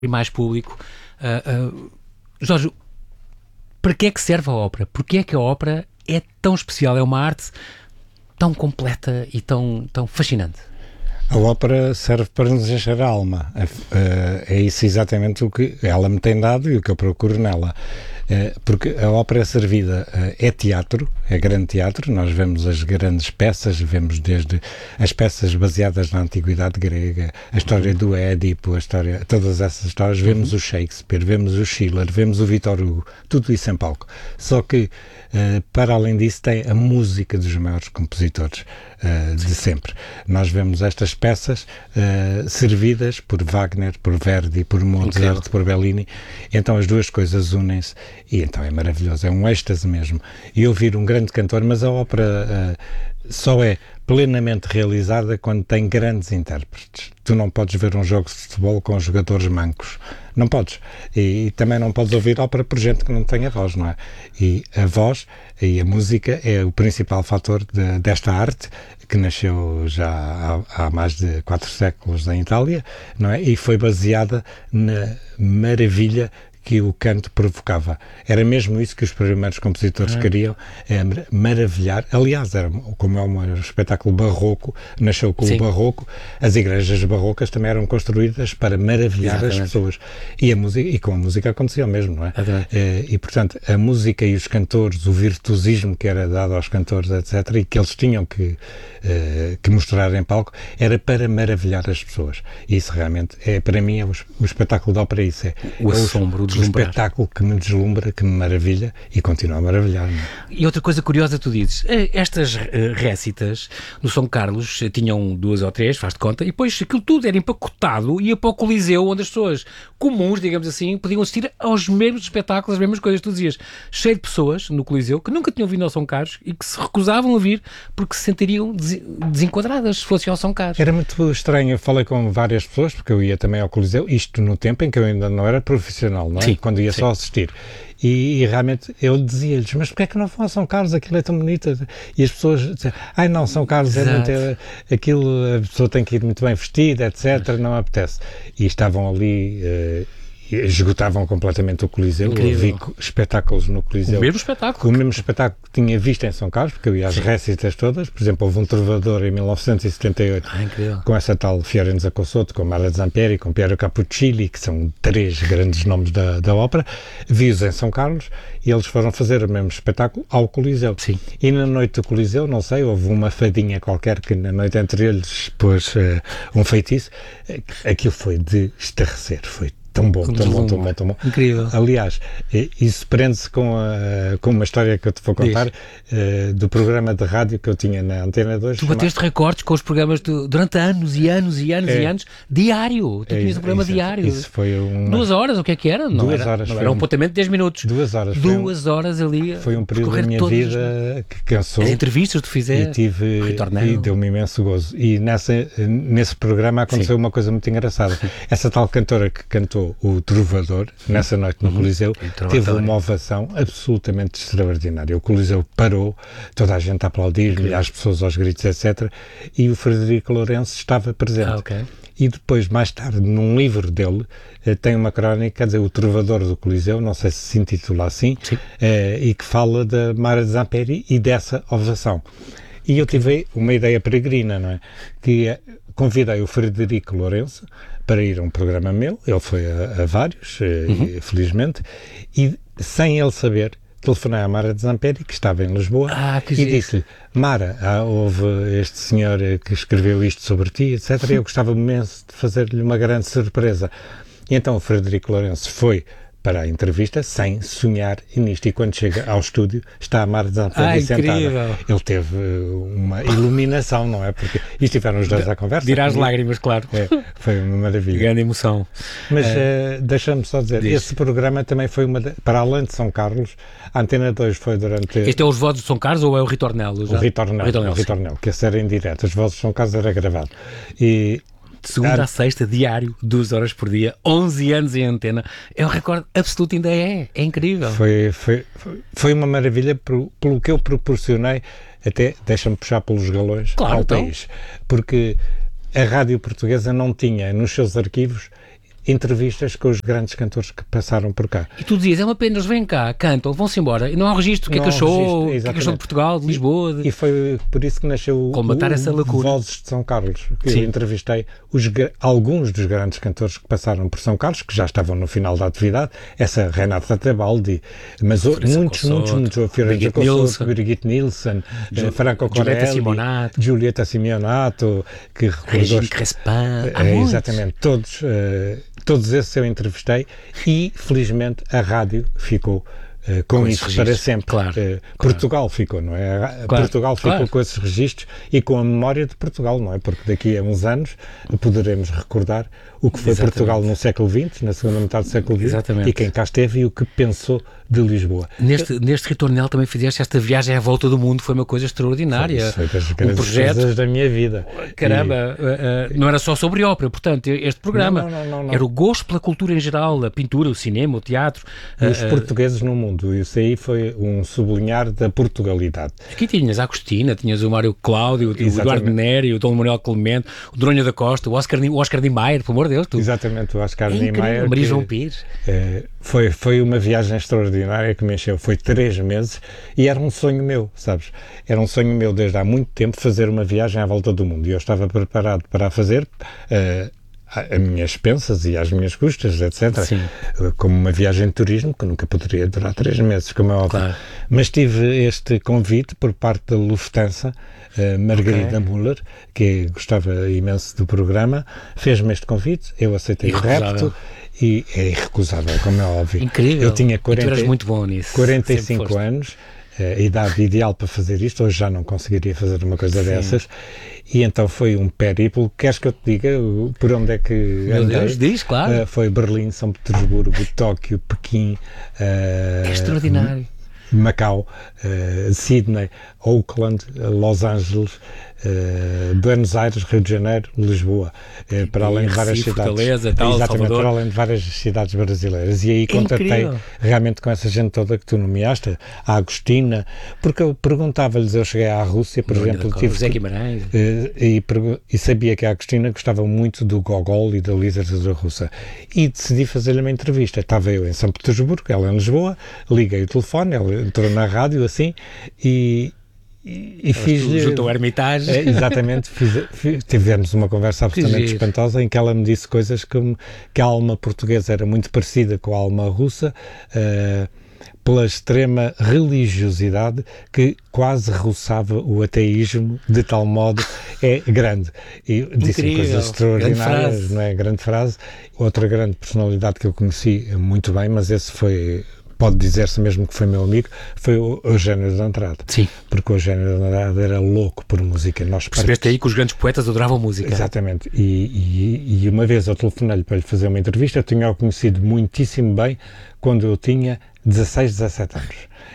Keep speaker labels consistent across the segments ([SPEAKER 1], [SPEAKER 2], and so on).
[SPEAKER 1] mais público. Jorge, para que é que serve a ópera? Porquê é que a ópera é tão especial? É uma arte tão completa e tão fascinante.
[SPEAKER 2] A ópera serve para nos encher a alma. É isso exatamente o que ela me tem dado e o que eu procuro nela. Porque a ópera é servida, é teatro, é grande teatro, nós vemos as grandes peças, vemos desde as peças baseadas na antiguidade grega, a história do Édipo, todas essas histórias, vemos o Shakespeare, vemos o Schiller, vemos o Victor Hugo, tudo isso em palco. Só que, para além disso, tem a música dos maiores compositores de sempre. Nós vemos estas peças servidas por Wagner, por Verdi, por Mozart, por Bellini, então as duas coisas unem-se e então é maravilhoso, é um êxtase mesmo. E ouvir um grande cantor, mas a ópera só é plenamente realizada quando tem grandes intérpretes. Tu não podes ver um jogo de futebol com jogadores mancos. Não podes. E também não podes ouvir ópera por gente que não tem a voz, não é? E a voz e a música é o principal fator desta arte, que nasceu já há mais de 4 séculos em Itália, não é? E foi baseada na maravilha que o canto provocava. Era mesmo isso que os primeiros compositores queriam, maravilhar. Aliás, como é um espetáculo barroco, nasceu com o barroco, as igrejas barrocas também eram construídas para maravilhar as pessoas. E com a música acontecia o mesmo, não é? E, portanto, a música e os cantores, o virtuosismo que era dado aos cantores, etc., e que eles tinham que mostrar em palco, era para maravilhar as pessoas. E isso realmente, para mim, o espetáculo de ópera, isso é
[SPEAKER 1] o assombro,
[SPEAKER 2] o espetáculo que me deslumbra, que me maravilha e continua a maravilhar-me.
[SPEAKER 1] E outra coisa curiosa, tu dizes, estas récitas no São Carlos tinham 2 ou 3, faz de conta, e depois aquilo tudo era empacotado e ia para o Coliseu, onde as pessoas comuns, digamos assim, podiam assistir aos mesmos espetáculos, as mesmas coisas. Tu dizias, cheio de pessoas no Coliseu que nunca tinham vindo ao São Carlos e que se recusavam a vir porque se sentiriam desenquadradas se fossem ao São Carlos.
[SPEAKER 2] Era muito estranho, eu falei com várias pessoas, porque eu ia também ao Coliseu, isto no tempo em que eu ainda não era profissional, não é?
[SPEAKER 1] Sim,
[SPEAKER 2] quando ia só assistir. E realmente eu dizia-lhes, mas porquê é que não vão a São Carlos? Aquilo é tão bonito. E as pessoas diziam, não, São Carlos é muito, aquilo, a pessoa tem que ir muito bem vestida, etc., não apetece. E estavam ali... esgotavam completamente o Coliseu. Eu vi espetáculos no Coliseu.
[SPEAKER 1] O mesmo espetáculo.
[SPEAKER 2] O mesmo espetáculo que tinha visto em São Carlos, porque eu ia às récitas todas. Por exemplo, houve um trovador em 1978 com essa tal Fiorenza Cossotto, com Mara Zampieri, com Piero Capuccilli, que são 3 grandes nomes da ópera. Vi-os em São Carlos e eles foram fazer o mesmo espetáculo ao Coliseu.
[SPEAKER 1] Sim.
[SPEAKER 2] E na noite do Coliseu, não sei, houve uma fadinha qualquer que na noite anterior lhes pôs um feitiço. Aquilo foi de estarrecer, foi tão bom.
[SPEAKER 1] Incrível.
[SPEAKER 2] Aliás, isso prende-se com uma história que eu te vou contar do programa de rádio que eu tinha na Antena 2.
[SPEAKER 1] Tu bateste recordes com os programas durante anos e anos, diário. Tu tinhas um programa diário.
[SPEAKER 2] Isso foi
[SPEAKER 1] 2 horas, o que é que era? Não era um apontamento de 10 minutos.
[SPEAKER 2] 2 horas.
[SPEAKER 1] 2 horas ali.
[SPEAKER 2] Foi um período da minha vida que cansou.
[SPEAKER 1] As entrevistas que tu fizeste.
[SPEAKER 2] E deu-me imenso gozo. E nesse programa aconteceu uma coisa muito engraçada. Essa tal cantora que cantou o Trovador, nessa noite no Coliseu, teve uma ovação absolutamente extraordinária. O Coliseu parou, toda a gente a aplaudir, as pessoas aos gritos, etc. E o Frederico Lourenço estava presente. E depois, mais tarde, num livro dele, tem uma crónica, quer dizer, o Trovador do Coliseu, não sei se se intitula assim, e que fala da Mara Zampieri e dessa ovação. E eu tive uma ideia peregrina, não é? Que convidei o Frederico Lourenço para ir a um programa meu, ele foi a vários, felizmente, e sem ele saber, telefonei à Mara Zampieri, que estava em Lisboa, e disse-lhe, Mara, houve este senhor que escreveu isto sobre ti, etc., e eu gostava imenso de fazer-lhe uma grande surpresa. E então o Frederico Lourenço foi para a entrevista sem sonhar nisto. E quando chega ao estúdio, está a Mara Zampieri sentada. Ele teve uma iluminação, não é? Porque estiveram os dois à conversa.
[SPEAKER 1] Dirá as lágrimas, claro.
[SPEAKER 2] Foi uma maravilha.
[SPEAKER 1] Grande emoção.
[SPEAKER 2] Mas deixa-me só dizer, esse programa também foi para além de São Carlos, a Antena 2 foi durante...
[SPEAKER 1] Este é os Vozes de São Carlos ou é o Ritornello?
[SPEAKER 2] O Ritornello, que esse era em direto. As Vozes de São Carlos era gravado. E...
[SPEAKER 1] de segunda a sexta, diário, 2 horas por dia, 11 anos em antena. É um recorde absoluto, ainda é incrível.
[SPEAKER 2] Foi uma maravilha pelo que eu proporcionei, até deixa-me puxar pelos galões ao país, porque a rádio portuguesa não tinha nos seus arquivos entrevistas com os grandes cantores que passaram por cá.
[SPEAKER 1] E tu dizias, é uma pena, eles vêm cá, cantam, vão-se embora, e não há registro, o que é que achou, o que é que achou de Portugal, de Lisboa.
[SPEAKER 2] E foi por isso que nasceu
[SPEAKER 1] essa lacuna.
[SPEAKER 2] Vozes de São Carlos, que eu entrevistei alguns dos grandes cantores que passaram por São Carlos, que já estavam no final da atividade, essa Renata Tebaldi, mas muitos, a Fiorenza Cossoto, Birgit Nilsson, Franco Corelli, Giulietta Simeonato, que
[SPEAKER 1] Regine Crespin,
[SPEAKER 2] exatamente, todos esses eu entrevistei e, felizmente, a rádio ficou com isso para sempre.
[SPEAKER 1] Claro.
[SPEAKER 2] Portugal ficou, não é? Portugal ficou com esses registros e com a memória de Portugal, não é? Porque daqui a uns anos poderemos recordar o que foi Portugal no século XX, na segunda metade do século XX, e quem cá esteve e o que pensou de Lisboa.
[SPEAKER 1] Neste Ritornel também fizeste esta viagem à volta do mundo, foi uma coisa extraordinária.
[SPEAKER 2] Foi das grandes coisas da minha vida.
[SPEAKER 1] Caramba, não era só sobre ópera, portanto, este programa
[SPEAKER 2] não.
[SPEAKER 1] era o gosto pela cultura em geral, a pintura, o cinema, o teatro.
[SPEAKER 2] Os portugueses no mundo, isso aí foi um sublinhar da Portugalidade.
[SPEAKER 1] Aqui tinhas a Agostina, tinhas o Mário Cláudio, o Eduardo Nery, o Dom Manuel Clemente, o Dronho da Costa, o Oscar Niemeyer, pelo amor de Deus.
[SPEAKER 2] Exatamente, o Oscar Niemeyer.
[SPEAKER 1] Maria João Pires.
[SPEAKER 2] Foi uma viagem extraordinária que me encheu. Foi 3 meses e era um sonho meu, sabes? Era um sonho meu desde há muito tempo fazer uma viagem à volta do mundo e eu estava preparado para a fazer a minhas expensas e às minhas custas, etc.
[SPEAKER 1] Sim.
[SPEAKER 2] Como uma viagem de turismo que nunca poderia durar 3 meses, como é óbvio.
[SPEAKER 1] Claro.
[SPEAKER 2] Mas tive este convite por parte da Lufthansa, Margarida Müller, que gostava imenso do programa, fez-me este convite, eu aceitei o repto. E é irrecusável, como é óbvio.
[SPEAKER 1] Incrível.
[SPEAKER 2] Eu tinha
[SPEAKER 1] 45
[SPEAKER 2] anos, a idade ideal para fazer isto, hoje já não conseguiria fazer uma coisa dessas, e então foi um périplo. Queres que eu te diga por onde é que
[SPEAKER 1] Meu
[SPEAKER 2] andei?
[SPEAKER 1] Deus, diz, claro.
[SPEAKER 2] Foi Berlim, São Petersburgo, Tóquio, Pequim,
[SPEAKER 1] que extraordinário.
[SPEAKER 2] Macau, Sydney, Auckland, Los Angeles, Buenos Aires, Rio de Janeiro, Lisboa, para além de várias cidades.
[SPEAKER 1] Fortaleza, tal,
[SPEAKER 2] exatamente,
[SPEAKER 1] Salvador.
[SPEAKER 2] para além de várias cidades brasileiras. E aí contatei realmente com essa gente toda que tu nomeaste, a Agostina, porque eu perguntava-lhes, eu cheguei à Rússia, por exemplo,
[SPEAKER 1] José Guimarães.
[SPEAKER 2] E sabia que a Agostina gostava muito do Gogol e da literatura russa. E decidi fazer-lhe uma entrevista. Estava eu em São Petersburgo, ela em Lisboa, liguei o telefone, ela entrou na rádio assim, e fiz...
[SPEAKER 1] Junto ao Hermitage.
[SPEAKER 2] Exatamente, tivemos uma conversa absolutamente espantosa em que ela me disse coisas como que a alma portuguesa era muito parecida com a alma russa, pela extrema religiosidade que quase roçava o ateísmo, de tal modo grande. E disse coisas extraordinárias, não é? Grande frase. Outra grande personalidade que eu conheci muito bem, mas esse foi... pode dizer-se mesmo que foi meu amigo, foi o Eugénio de Andrade.
[SPEAKER 1] Sim.
[SPEAKER 2] Porque o Eugénio de Andrade era louco por música.
[SPEAKER 1] Percebeste aí que os grandes poetas adoravam música.
[SPEAKER 2] Exatamente. E uma vez eu telefonei-lhe para lhe fazer uma entrevista, eu tinha-o conhecido muitíssimo bem quando eu tinha 16, 17 anos.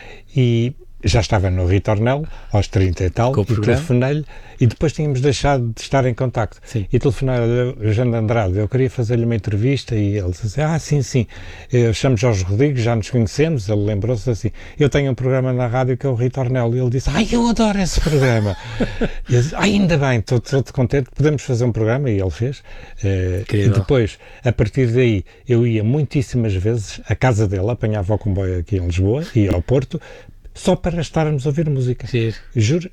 [SPEAKER 2] E já estava no Ritornel, aos 30 e tal, e telefonei-lhe, e depois tínhamos deixado de estar em contacto.
[SPEAKER 1] Sim.
[SPEAKER 2] E telefonei-lhe, Eugénio de Andrade, eu queria fazer-lhe uma entrevista, e ele disse assim, sim, eu chamo Jorge Rodrigues, já nos conhecemos, ele lembrou-se assim, eu tenho um programa na rádio que é o Ritornel, e ele disse, eu adoro esse programa. E eu disse, ainda bem, estou contente, podemos fazer um programa, e ele fez. E depois, a partir daí, eu ia muitíssimas vezes à casa dele, apanhava o comboio aqui em Lisboa, ia ao Porto, só para estarmos a ouvir música. Juro-te,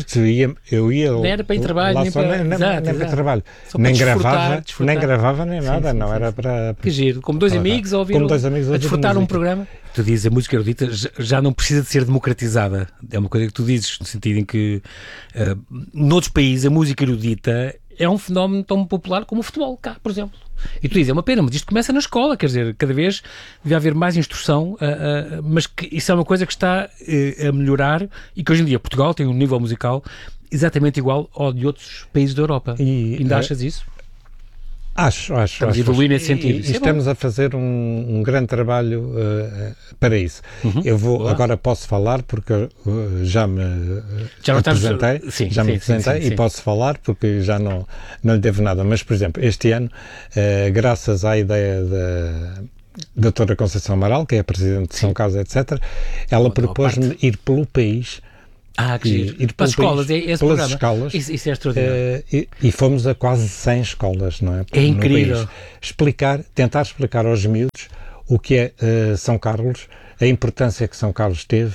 [SPEAKER 2] eu ia...
[SPEAKER 1] Não era para ir trabalho, nem
[SPEAKER 2] para trabalho. Nem gravava, nem nada, não era para...
[SPEAKER 1] Que giro, como dois amigos a ouvir, a desfrutar um programa. Tu dizes, a música erudita já não precisa de ser democratizada. É uma coisa que tu dizes, no sentido em que noutros países a música erudita é um fenómeno tão popular como o futebol, cá, por exemplo. E tu dizes, é uma pena, mas isto começa na escola, quer dizer, cada vez devia haver mais instrução, mas que isso é uma coisa que está a melhorar e que hoje em dia Portugal tem um nível musical exatamente igual ao de outros países da Europa. Ainda achas isso?
[SPEAKER 2] Acho.
[SPEAKER 1] Estamos a evoluir nesse sentido.
[SPEAKER 2] E estamos a fazer um grande trabalho para isso. Eu agora posso falar porque já me apresentei, e posso falar porque já não lhe devo nada. Mas, por exemplo, este ano, graças à ideia da doutora Conceição Amaral, que é a presidente de São Carlos, etc., ela propôs-me ir pelo país
[SPEAKER 1] Que giro.
[SPEAKER 2] Ir
[SPEAKER 1] para as escolas,
[SPEAKER 2] país,
[SPEAKER 1] esse
[SPEAKER 2] pelas
[SPEAKER 1] programa.
[SPEAKER 2] escolas.
[SPEAKER 1] Isso é extraordinário.
[SPEAKER 2] E fomos a quase 100 escolas, não é?
[SPEAKER 1] É incrível.
[SPEAKER 2] Tentar explicar aos miúdos o que é São Carlos, a importância que São Carlos teve,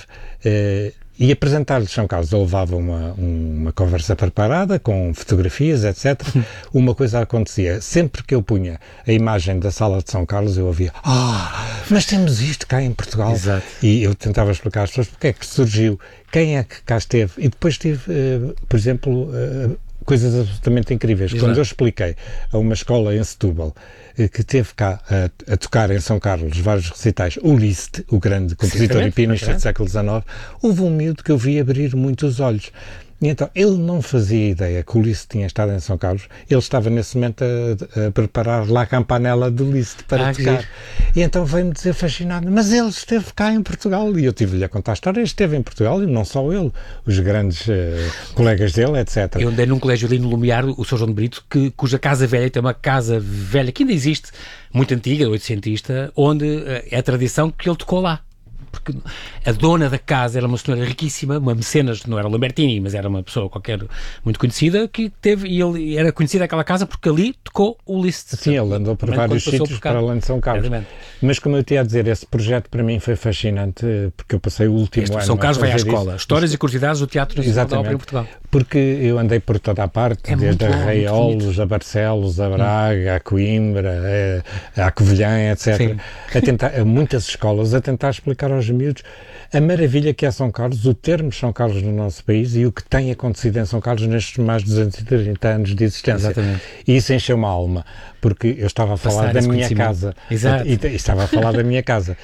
[SPEAKER 2] e apresentar-lhes São Carlos. Eu levava uma conversa preparada, com fotografias, etc. Uma coisa acontecia. Sempre que eu punha a imagem da sala de São Carlos, eu ouvia: mas temos isto cá em Portugal.
[SPEAKER 1] Exato.
[SPEAKER 2] E eu tentava explicar às pessoas porque é que surgiu, quem é que cá esteve. E depois tive, por exemplo, coisas absolutamente incríveis.
[SPEAKER 1] Exato.
[SPEAKER 2] Quando eu expliquei a uma escola em Setúbal que teve cá a tocar em São Carlos vários recitais, o Liszt, o grande compositor e pianista do século XIX, houve um miúdo que eu vi abrir muito os olhos. E então, ele não fazia ideia que o Liszt tinha estado em São Carlos. Ele estava nesse momento a preparar lá a campanela do Liszt para tocar. E então veio-me dizer fascinado: mas ele esteve cá em Portugal. E eu tive-lhe a contar a história. Ele esteve em Portugal, e não só ele, os grandes colegas dele, etc.
[SPEAKER 1] Eu andei num colégio ali no Lumiar, o São João de Brito, cuja casa velha tem uma casa velha que ainda existe, muito antiga, oitocentista, onde é a tradição que ele tocou lá. Porque a dona da casa era uma senhora riquíssima, uma mecenas, não era Lambertini, mas era uma pessoa qualquer muito conhecida, que teve, e ele era conhecida aquela casa porque ali tocou o Liszt.
[SPEAKER 2] Sim, ele andou por vários sítios para além de São Carlos. Mas como eu te ia dizer, esse projeto para mim foi fascinante, porque eu passei o último ano...
[SPEAKER 1] São Carlos vai à escola. Histórias e curiosidades do Teatro Nacional da Ópera em Portugal.
[SPEAKER 2] Porque eu andei por toda a parte, desde Arraiolos, a Barcelos, a Braga, a Coimbra, a Covilhã, etc. A muitas escolas, a tentar explicar aos miúdos a maravilha que é São Carlos, o termos São Carlos no nosso país e o que tem acontecido em São Carlos nestes mais de 230 anos de existência.
[SPEAKER 1] Exatamente.
[SPEAKER 2] E isso encheu uma alma, porque eu estava a falar da minha casa.
[SPEAKER 1] Exato.
[SPEAKER 2] E estava a falar da minha casa.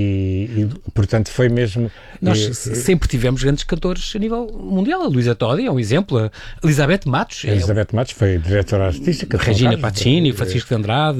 [SPEAKER 2] E portanto, foi mesmo...
[SPEAKER 1] Nós sempre tivemos grandes cantores a nível mundial. A Luísa Todi é um exemplo. A Elizabeth Matos.
[SPEAKER 2] A Elizabeth Matos foi diretora artística.
[SPEAKER 1] Regina Pacini, Francisco de Andrade.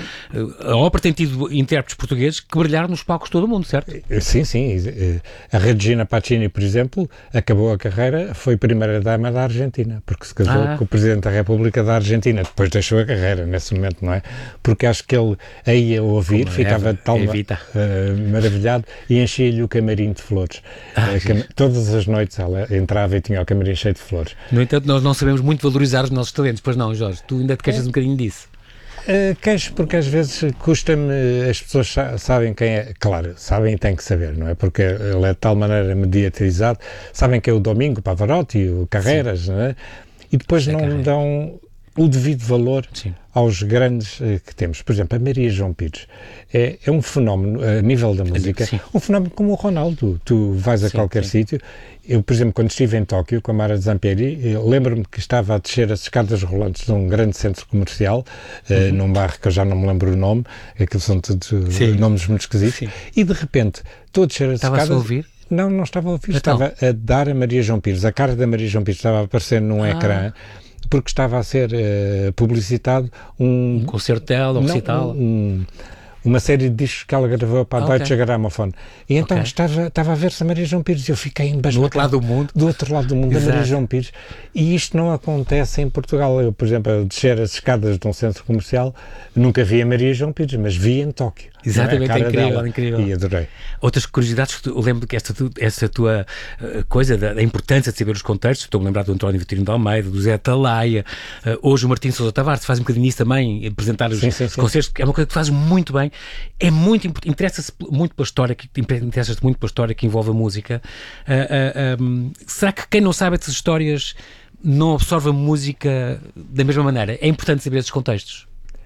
[SPEAKER 1] A ópera tem tido intérpretes portugueses que brilharam nos palcos de todo o mundo, certo?
[SPEAKER 2] Sim, sim. A Regina Pacini, por exemplo, acabou a carreira, foi primeira-dama da Argentina, porque se casou com o Presidente da República da Argentina. Depois deixou a carreira, nesse momento, não é? Porque acho que ele aí a ouvir ficava de tal maravilhado, e enchia-lhe o camarim de flores. Todas as noites ela entrava e tinha o camarim cheio de flores.
[SPEAKER 1] No entanto, nós não sabemos muito valorizar os nossos talentos, pois não, Jorge? Tu ainda te queixas um bocadinho disso.
[SPEAKER 2] Queixo porque às vezes custa-me, as pessoas sabem quem é, claro, sabem e têm que saber, não é? Porque ele é de tal maneira mediatizado, sabem que é o Domingo Pavarotti, o Carreras, não é? E depois não dão o devido valor aos grandes que temos. Por exemplo, a Maria João Pires é um fenómeno a nível da música, um fenómeno como o Ronaldo. Tu vais a qualquer sítio. Eu, por exemplo, quando estive em Tóquio com a Mara Zampieri, lembro-me que estava a descer as escadas rolantes de um grande centro comercial, num bairro que eu já não me lembro o nome, aquilo são todos nomes muito esquisitos, e de repente, estou a descer as escadas...
[SPEAKER 1] Estava a ouvir?
[SPEAKER 2] Não estava a ouvir, estava a dar a Maria João Pires, a cara da Maria João Pires estava a aparecer num ecrã, porque estava a ser publicitado um
[SPEAKER 1] concerto dela, um recital.
[SPEAKER 2] Uma série de discos que ela gravou para a Deutsche Grammophon. E então estava a ver-se a Maria João Pires e eu fiquei embasbacado.
[SPEAKER 1] Do outro lado do mundo.
[SPEAKER 2] Do outro lado do mundo, a Maria João Pires. E isto não acontece em Portugal. Eu, por exemplo, a descer as escadas de um centro comercial, nunca vi a Maria João Pires, mas vi em Tóquio.
[SPEAKER 1] Exatamente, é incrível, incrível.
[SPEAKER 2] E adorei.
[SPEAKER 1] Outras curiosidades, eu lembro que essa tua coisa da importância de saber os contextos, estou-me a lembrar do António Vitorino de Almeida, do Zé Atalaia, hoje o Martim Sousa Tavares faz um bocadinho isso também, apresentar os concertos, é uma coisa que fazes muito bem, é muito importante, interessa-se muito pela história, interessa-te muito pela história que envolve a música. Será que quem não sabe essas histórias não absorve a música da mesma maneira? É importante saber esses contextos.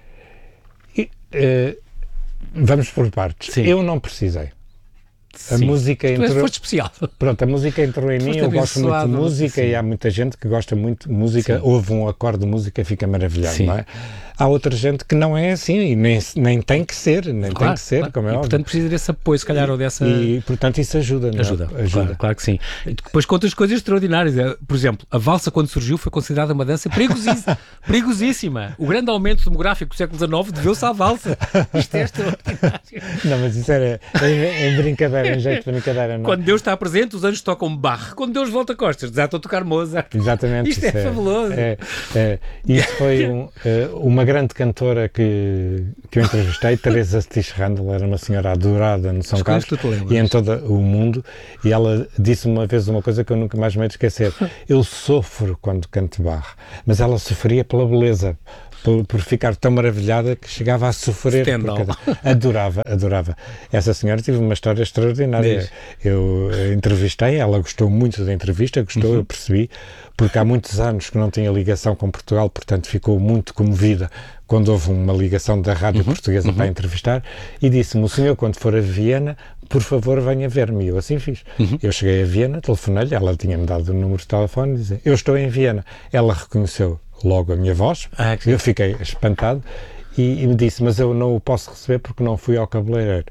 [SPEAKER 2] Vamos por partes. Eu não precisei. A música entrou...
[SPEAKER 1] Foste especial.
[SPEAKER 2] Pronto, a música entrou em mim, eu gosto muito de música e há muita gente que gosta muito de música, ouve um acorde de música e fica maravilhado, não é? Há outra gente que não é assim e nem tem que ser, tem que ser, como é óbvio.
[SPEAKER 1] Portanto precisa desse apoio, se calhar, ou dessa...
[SPEAKER 2] E portanto isso ajuda, não é?
[SPEAKER 1] Ajuda. Claro que sim. E depois contas coisas extraordinárias. Por exemplo, a valsa quando surgiu foi considerada uma dança perigosíssima. O grande aumento demográfico do século XIX deveu-se à valsa. Isto é extraordinário.
[SPEAKER 2] Não, mas isso era em brincadeira em jeito de brincadeira, não é?
[SPEAKER 1] Quando Deus está presente, os anjos tocam Bach. Quando Deus volta costas, desatam a tocar Mozart.
[SPEAKER 2] Exatamente.
[SPEAKER 1] Isto é fabuloso.
[SPEAKER 2] Isso foi uma grande cantora que eu entrevistei, Teresa Stisch Randall, era uma senhora adorada no São Carlos e em todo o mundo, e ela disse uma vez uma coisa que eu nunca mais me hei de esquecer: eu sofro quando canto Bach, mas ela sofria pela beleza, por ficar tão maravilhada que chegava a sofrer. Adorava. Essa senhora teve uma história extraordinária. Eu entrevistei, ela gostou muito da entrevista, eu percebi, porque há muitos anos que não tinha ligação com Portugal, portanto ficou muito comovida quando houve uma ligação da rádio portuguesa para entrevistar, e disse-me: o senhor, quando for a Viena, por favor, venha ver-me. E eu assim fiz. Eu cheguei a Viena, telefonei-lhe, ela tinha-me dado o número de telefone e disse: eu estou em Viena. Ela reconheceu logo a minha voz, eu fiquei espantado e me disse: mas eu não o posso receber porque não fui ao cabeleireiro.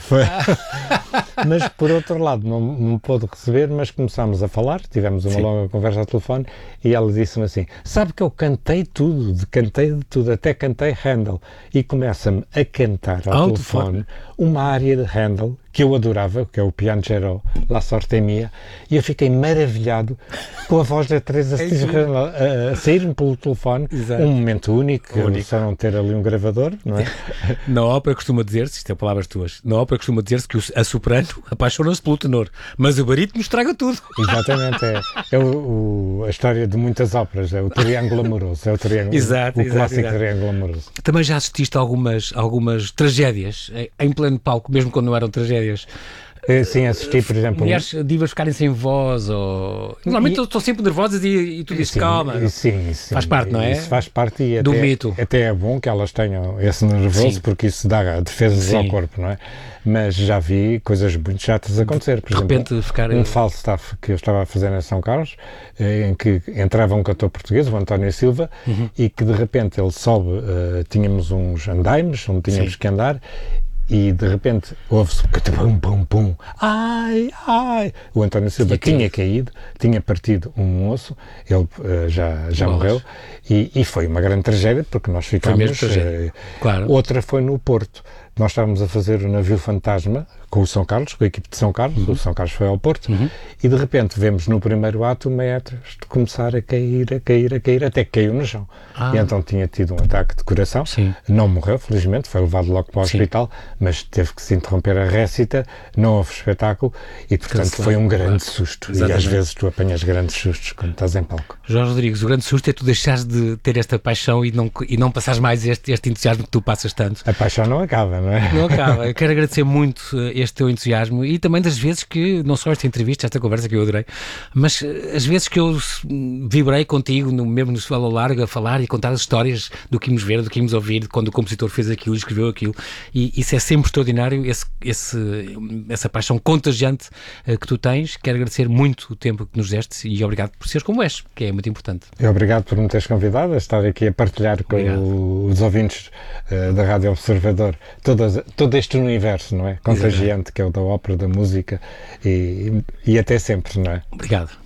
[SPEAKER 2] Mas por outro lado não pôde receber, mas começámos a falar, tivemos uma longa conversa ao telefone, e ela disse-me assim: sabe que eu cantei de tudo, até cantei Handel, e começa-me a cantar ao telefone uma área de Handel que eu adorava, que é o Piangero, La Sorte Mia, e eu fiquei maravilhado com a voz da Teresa Stisch Randall a sair-me pelo telefone.
[SPEAKER 1] Exato.
[SPEAKER 2] Um momento único, só não ter ali um gravador, não é?
[SPEAKER 1] Na ópera costuma dizer-se, isto é palavras tuas, na ópera costuma dizer-se que a soprano apaixona-se pelo tenor, mas o barítono estraga tudo.
[SPEAKER 2] Exatamente, a história de muitas óperas, é o triângulo amoroso, o clássico triângulo amoroso.
[SPEAKER 1] Também já assististe a algumas tragédias em pleno palco, mesmo quando não eram tragédias?
[SPEAKER 2] Sim, assisti, por exemplo...
[SPEAKER 1] Mulheres divas ficarem sem voz, ou... Normalmente estão sempre nervosas e tu dizes: calma.
[SPEAKER 2] Sim.
[SPEAKER 1] Faz parte, não é?
[SPEAKER 2] Isso faz parte, e
[SPEAKER 1] do mito.
[SPEAKER 2] Até é bom que elas tenham esse nervoso, porque isso dá defesas ao corpo, não é? Mas já vi coisas muito chatas acontecer. Por exemplo, um Falstaff que eu estava a fazer em São Carlos, em que entrava um cantor português, o António Silva, e que de repente ele sobe, tínhamos uns andaimes onde tínhamos que andar, e de repente ouve-se pum, pum, pum, ai. O António Silva tinha caído, tinha partido um osso, ele já morreu, e foi uma grande tragédia, porque nós ficámos...
[SPEAKER 1] Claro.
[SPEAKER 2] Outra foi no Porto. Nós estávamos a fazer o navio Fantasma com o São Carlos, com a equipe de São Carlos, o São Carlos foi ao Porto, e de repente vemos no primeiro ato o maestro começar a cair, até que caiu no chão. E então tinha tido um ataque de coração, não morreu, felizmente, foi levado logo para o hospital, mas teve que se interromper a récita, não houve espetáculo, e portanto foi um grande susto. Exatamente. E às vezes tu apanhas grandes sustos quando estás em palco.
[SPEAKER 1] Jorge Rodrigues, o grande susto é tu deixares de ter esta paixão e não passares mais este entusiasmo que tu passas tanto.
[SPEAKER 2] A paixão não acaba, não é?
[SPEAKER 1] Não acaba. Eu quero agradecer muito este teu entusiasmo, e também das vezes que, não só esta entrevista, esta conversa que eu adorei, mas as vezes que eu vibrei contigo, mesmo no Fala Larga, a falar e contar as histórias do que íamos ver, do que íamos ouvir, de quando o compositor fez aquilo, escreveu aquilo, e isso é sempre extraordinário, essa paixão contagiante que tu tens. Quero agradecer muito o tempo que nos deste, e obrigado por seres como és, que é muito importante.
[SPEAKER 2] E obrigado por me teres convidado a estar aqui a partilhar com os ouvintes da Rádio Observador todo este universo, não é? Contagiante, que é o da ópera, da música, e até sempre, não é?
[SPEAKER 1] Obrigado.